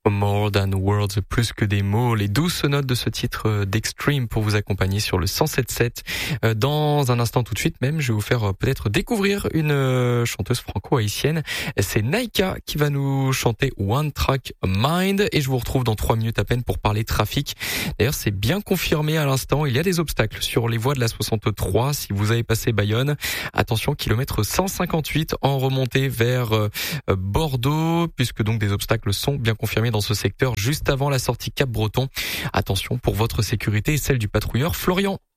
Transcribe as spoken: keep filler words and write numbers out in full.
More Than Words, plus que des mots, les douces notes de ce titre d'Extreme pour vous accompagner sur le cent sept virgule sept. Dans un instant tout de suite même, je vais vous faire peut-être découvrir une chanteuse franco-haïtienne. C'est Naika qui va nous chanter One Track Mind et je vous retrouve dans trois minutes à peine pour parler trafic. D'ailleurs, c'est bien confirmé à l'instant, il y a des obstacles sur les voies de la soixante-trois si vous avez passé Bayonne. Attention, kilomètre cent cinquante-huit en remontée vers Bordeaux, puisque donc des obstacles sont bien confirmés dans ce secteur juste avant la sortie Cap-Breton. Attention pour votre sécurité et celle du patrouilleur Florian.